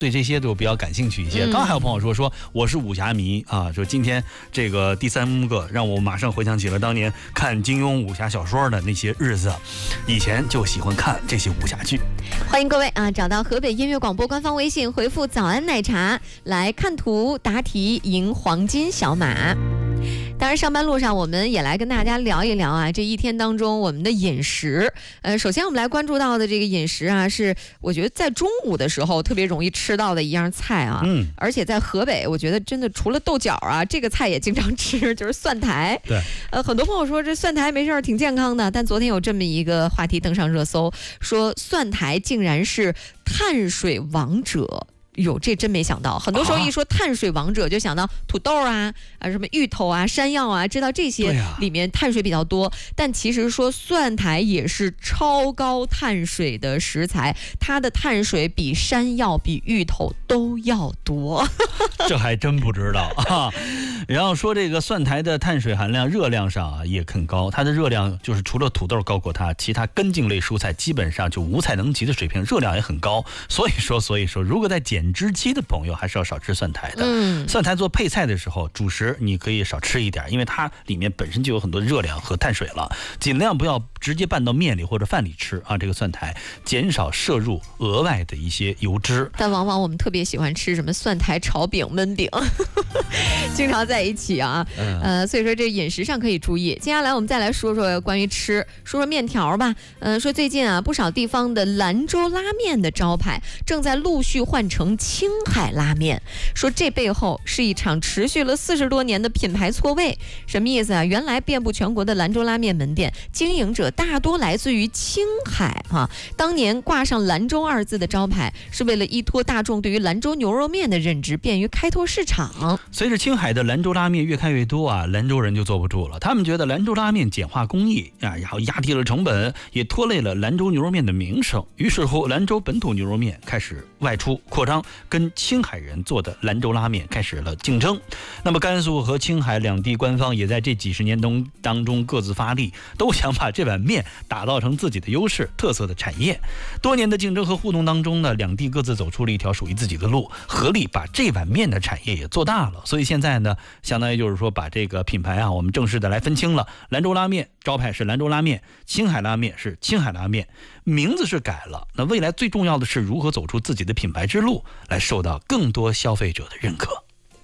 对这些都比较感兴趣一些。刚还有朋友说我是武侠迷啊，说今天这个第3个让我马上回想起了当年看金庸武侠小说的那些日子，以前就喜欢看这些武侠剧。 欢迎各位啊，找到河北音乐广播官方微信，回复早安奶茶来看图答题赢黄金小马。当然上班路上我们也来跟大家聊一聊啊，这一天当中我们的饮食。首先我们来关注到的这个饮食啊，是我觉得在中午的时候特别容易吃到的一样菜啊。而且在河北我觉得真的除了豆角啊，这个菜也经常吃，就是蒜苔。 对， 很多朋友说这蒜苔没事挺健康的，但昨天有这么一个话题登上热搜，说蒜苔竟然是碳水王者。哟，这真没想到。很多时候一说碳水王者就想到土豆啊什么芋头啊、山药啊，知道这些里面碳水比较多。但其实说蒜苔也是超高碳水的食材，它的碳水比山药、比芋头都要多。 这还真不知道啊。然后说这个蒜苔的碳水含量、热量上啊也很高，它的热量就是除了土豆高过它，其他根茎类蔬菜基本上就无菜能及的水平，热量也很高。所以说，如果在减脂期的朋友还是要少吃蒜苔的。蒜苔做配菜的时候，主食你可以少吃一点，因为它里面本身就有很多热量和碳水了，尽量不要直接拌到面里或者饭里吃啊。这个蒜苔减少摄入额外的一些油脂。 但往往我们特别喜欢吃什么蒜苔炒饼、焖饼，经常在一起啊。所以说这饮食上可以注意。接下来我们再来说说关于吃，说说面条吧。说最近啊，不少地方的兰州拉面的招牌正在陆续换成青海拉面，说这背后是一场持续了40多年的品牌错位。什么意思啊？原来遍布全国的兰州拉面门店经营者大多来自于青海啊。当年挂上兰州2字的招牌，是为了依托大众对于兰州牛肉面的认知，便于开拓市场。 随着青海的兰州拉面越开越多啊，兰州人就坐不住了。他们觉得兰州拉面简化工艺啊，然后压低了成本，也拖累了兰州牛肉面的名声。于是乎，兰州本土牛肉面开始外出扩张，跟青海人做的兰州拉面开始了竞争。那么甘肃和青海两地官方也在这几十年当中各自发力，都想把这碗面打造成自己的优势特色的产业。多年的竞争和互动当中呢，两地各自走出了一条属于自己的路，合力把这碗面的产业也做大了。所以现在呢，相当于就是说把这个品牌啊，我们正式的来分清了。兰州拉面招牌是兰州拉面，青海拉面是青海拉面，名字是改了。那未来最重要的是如何走出自己的品牌之路，来受到更多消费者的认可。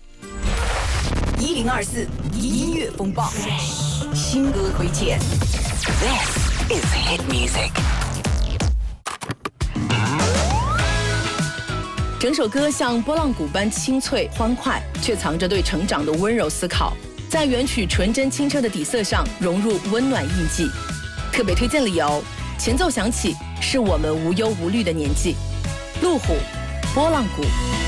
1024音乐风暴，新歌推荐。This is hit music。整首歌像拨浪鼓般清脆欢快，却藏着对成长的温柔思考，在原曲纯真清澈的底色上融入温暖印记。特别推荐理由：前奏响起，是我们无忧无虑的年纪。路虎，拨浪鼓。